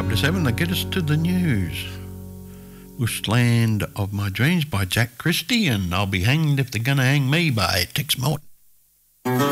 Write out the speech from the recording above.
5 to 7. They get us to the news. Bushland of My Dreams by Jack Christie, and I'll Be Hanged If They're Gonna Hang Me by Tex Morton.